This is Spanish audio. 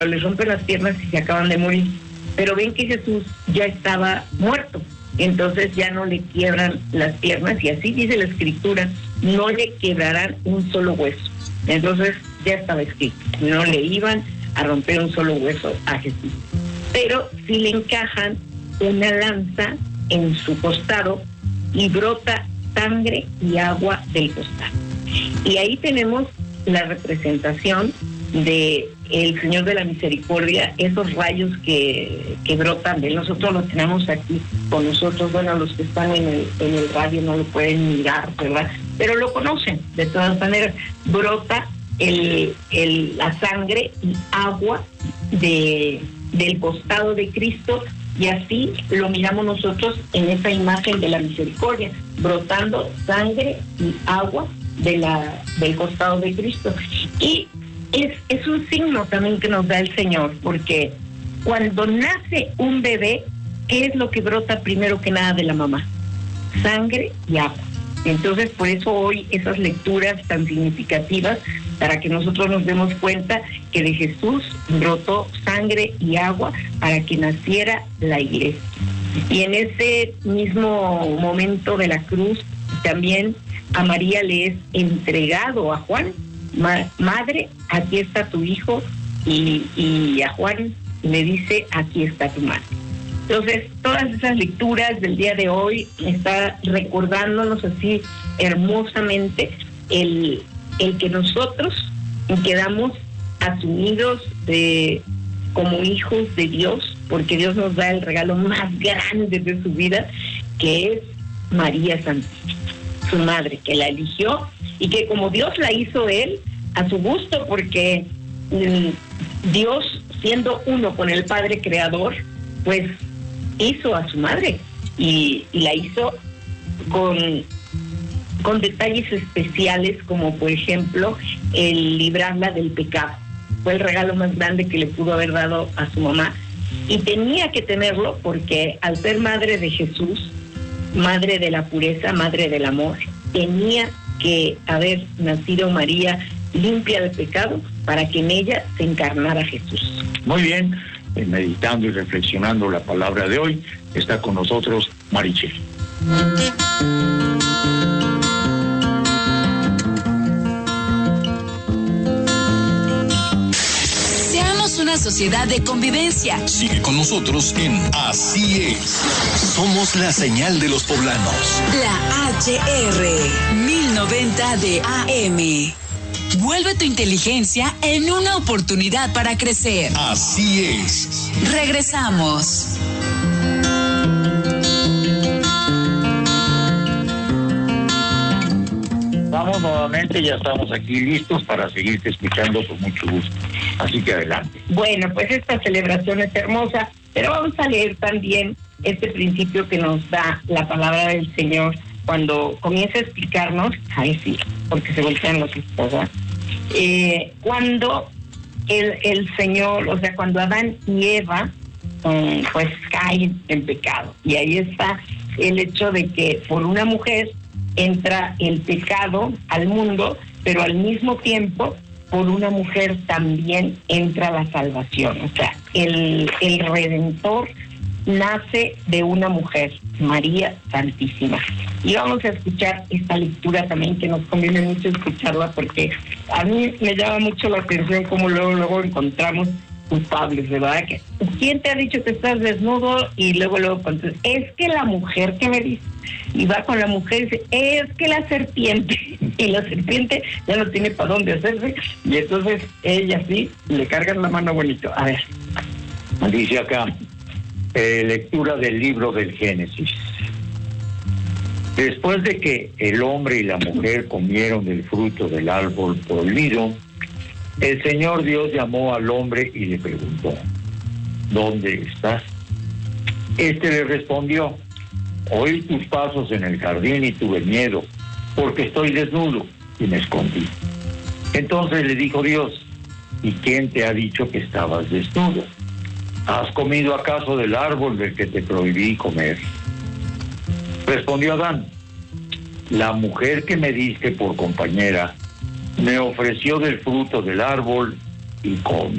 les rompen las piernas y se acaban de morir. Pero ven que Jesús ya estaba muerto, entonces ya no le quiebran las piernas, y así dice la Escritura, no le quebrarán un solo hueso. Entonces ya estaba escrito, no le iban a romper un solo hueso a Jesús. Pero sí le encajan una lanza en su costado y brota sangre y agua del costado. Y ahí tenemos la representación de el Señor de la Misericordia, esos rayos que brotan de él. Nosotros lo tenemos aquí con nosotros. Bueno, los que están en el radio no lo pueden mirar, ¿verdad? Pero lo conocen. De todas maneras, brota la sangre y agua del costado de Cristo, y así lo miramos nosotros en esa imagen de la misericordia, brotando sangre y agua del costado de Cristo. Y es un signo también que nos da el Señor, porque cuando nace un bebé, ¿qué es lo que brota primero que nada de la mamá? Sangre y agua. Entonces, por eso hoy esas lecturas tan significativas, para que nosotros nos demos cuenta que de Jesús brotó sangre y agua para que naciera la iglesia. Y en ese mismo momento de la cruz, también a María le es entregado a Juan, madre, aquí está tu hijo, y a Juan le dice, aquí está tu madre. Entonces, todas esas lecturas del día de hoy está recordándonos así hermosamente el que nosotros quedamos asumidos como hijos de Dios, porque Dios nos da el regalo más grande de su vida, que es María Santísima, su madre, que la eligió, y que como Dios la hizo él a su gusto, porque Dios, siendo uno con el Padre Creador, pues hizo a su madre y la hizo con detalles especiales, como por ejemplo el librarla del pecado. Fue el regalo más grande que le pudo haber dado a su mamá, y tenía que tenerlo porque al ser madre de Jesús, madre de la pureza, madre del amor, tenía que haber nacido María limpia de pecado para que en ella se encarnara Jesús. Muy bien, meditando y reflexionando la palabra de hoy, está con nosotros Marichel. Seamos una sociedad de convivencia. Sigue con nosotros en Así es. Somos la señal de los poblanos. La HR 1090 de AM. Vuelve tu inteligencia en una oportunidad para crecer. Así es. Regresamos. Vamos nuevamente, ya estamos aquí listos para seguirte escuchando con mucho gusto. Así que adelante. Bueno, pues esta celebración es hermosa, pero vamos a leer también este principio que nos da la palabra del Señor cuando comienza a explicarnos, ay sí, porque se voltean los esposas, cuando el Señor, o sea, cuando Adán y Eva pues caen en pecado. Y ahí está el hecho de que por una mujer entra el pecado al mundo, pero al mismo tiempo por una mujer también entra la salvación. O sea, el Redentor nace de una mujer, María Santísima. Y vamos a escuchar esta lectura también, que nos conviene mucho escucharla, porque a mí me llama mucho la atención cómo luego encontramos culpables, ¿verdad? ¿Quién te ha dicho que estás desnudo? Y luego contestas, es que la mujer que me dice, y va con la mujer y dice, es que la serpiente, y la serpiente ya no tiene para dónde hacerse, y entonces ella sí le cargan la mano bonito. A ver. Dice acá, lectura del libro del Génesis. Después de que el hombre y la mujer comieron del fruto del árbol prohibido, el Señor Dios llamó al hombre y le preguntó, ¿dónde estás? Este le respondió, oí tus pasos en el jardín y tuve miedo, porque estoy desnudo, y me escondí. Entonces le dijo Dios, ¿y quién te ha dicho que estabas desnudo? ¿Has comido acaso del árbol del que te prohibí comer? Respondió Adán, la mujer que me diste por compañera me ofreció del fruto del árbol y comí.